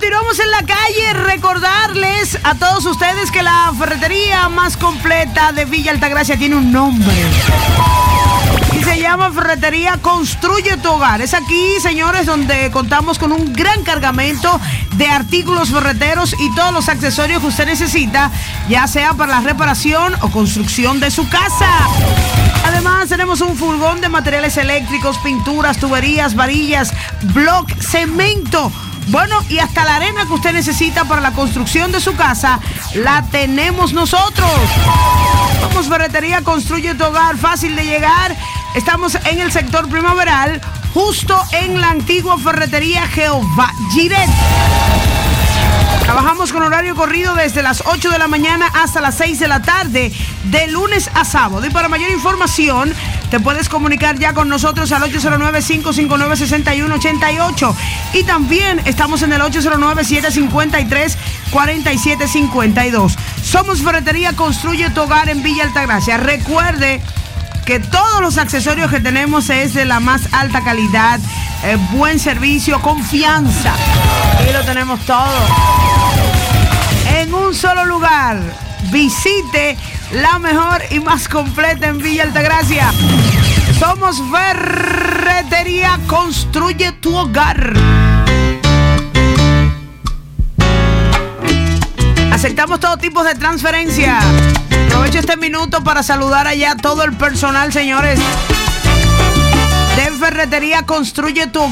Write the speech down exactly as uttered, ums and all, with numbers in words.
continuamos en la calle. Recordarles a todos ustedes que la ferretería más completa de Villa Altagracia tiene un nombre. Y se llama Ferretería Construye tu Hogar. Es aquí, señores, donde contamos con un gran cargamento de artículos ferreteros y todos los accesorios que usted necesita, ya sea para la reparación o construcción de su casa. Además, tenemos un furgón de materiales eléctricos, pinturas, tuberías, varillas, block, cemento. Bueno, y hasta la arena que usted necesita para la construcción de su casa, la tenemos nosotros. Somos Ferretería Construye tu Hogar, fácil de llegar. Estamos en el sector primaveral, justo en la antigua ferretería Jehová Giret. Trabajamos con horario corrido desde las ocho de la mañana hasta las seis de la tarde, de lunes a sábado. Y para mayor información, te puedes comunicar ya con nosotros al ocho cero nueve, cinco cinco nueve, seis uno ocho ocho. Y también estamos en el ocho cero nueve, siete cinco tres, cuatro siete cinco dos. Somos Ferretería Construye tu Hogar en Villa Altagracia. Recuerde que todos los accesorios que tenemos es de la más alta calidad, eh, buen servicio, confianza. Aquí lo tenemos todo en un solo lugar. Visite la mejor y más completa en Villa Altagracia. Somos Ferretería Construye tu Hogar. Aceptamos todo tipo de transferencia. Aprovecho este minuto para saludar allá a todo el personal, señores, de Ferretería Construye tu Hogar.